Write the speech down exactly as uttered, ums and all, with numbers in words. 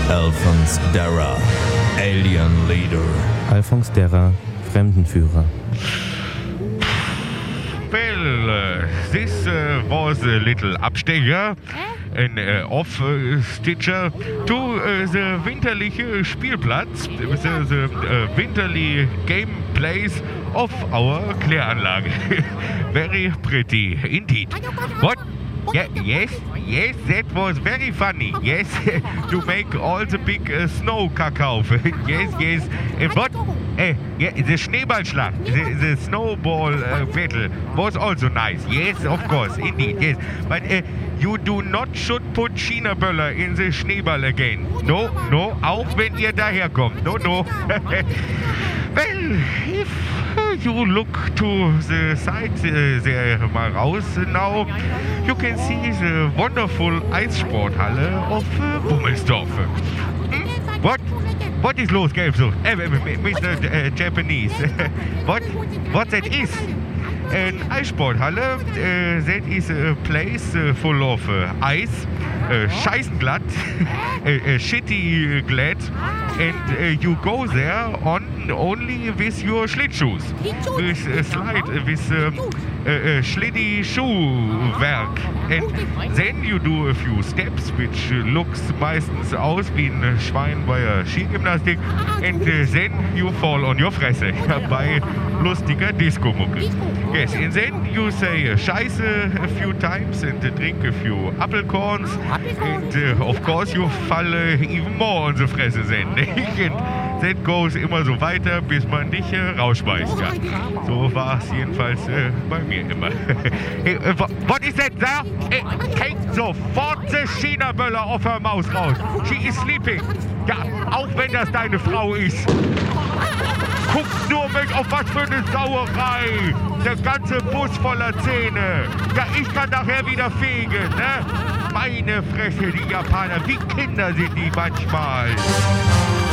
Alphonse Darra, Alien Leader. Alphonse Darra, Fremdenführer. Well, uh, this uh, was a little Abstecher, ein uh, Off-Stitcher to uh, the winterliche Spielplatz, the, the uh, winterly gameplays of our Kläranlage. Very pretty indeed. What? Yeah, yes, yes, that was very funny. Yes, to make all the big uh, snow kakao. Yes, yes. And what? Uh, yeah, the Schneeballschlacht, the, the snowball uh, battle was also nice. Yes, of course, indeed, yes. But uh, you do not should put China-Böller in the Schneeball again. No, no, auch wenn ihr daherkommt. No, no. Well, if you look to the side uh, there mal raus now, you can see the wonderful Eissporthalle of uh, Bummelsdorf. Hmm? What? What is los, Gelbsucht? Uh, Mister Uh, Japanese. what? What that is? An Eissporthalle, uh, that is a place uh, full of uh, ice, uh, scheißenglatt, uh, uh, shitty uh, glad, and uh, you go there on only with your Schlittschuhs, with uh, slide, uh, with um, uh, uh, Schlitty Schuhwerk, and then you do a few steps, which uh, looks meistens aus wie ein Schwein bei der Skigymnastik, and uh, then you fall on your Fresse bei lustiger Disco-Mucke. Yes, and then you say uh, Scheiße a few times and uh, drink a few Apfelkorns, and uh, of course you fall uh, even more on the Fresse then. And that goes immer so weiter, bis man dich äh, rausschmeißt. Ja. So war es jedenfalls äh, bei mir immer. Hey, äh, what is that there? Hey, take sofort the China-Böller auf her Maus raus. She is sleeping. Ja, auch wenn das deine Frau ist. Guck nur mit, auf was für eine Sauerei. Der ganze Bus voller Zähne. Ja, ich kann nachher wieder fegen, ne? Meine Fresse, die Japaner, wie Kinder sind die manchmal.